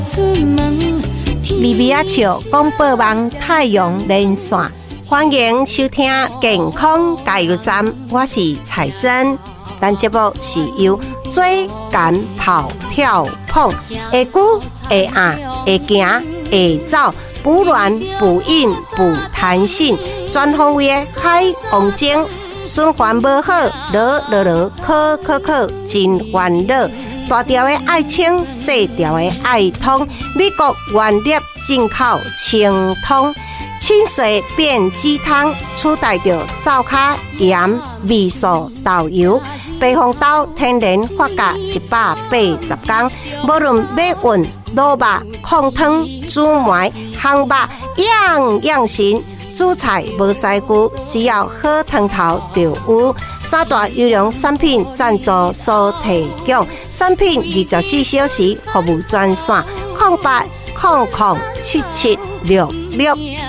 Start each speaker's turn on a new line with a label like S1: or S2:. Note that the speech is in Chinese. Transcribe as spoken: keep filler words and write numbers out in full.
S1: 米米阿笑广播网太阳连线，欢迎收听健康加油站，我是彩珍。咱节目是由追赶跑跳碰，会久会硬会行会走，补卵补阴补弹性，全方位的海王精，循环无好，落落落，考考考，真烦恼。大条的爱清，小条的爱通，美国原粒进口清通，清水变鸡汤，取代着灶卡盐、味素、豆油。白红豆天然发酵一百八十天，无论要运、卤肉、控汤、煮糜、烘肉，样样行。煮菜无师傅，只要好汤头就有。三大优良产品赞助所提供，产品二十四小时服务专线：空八空空七七六六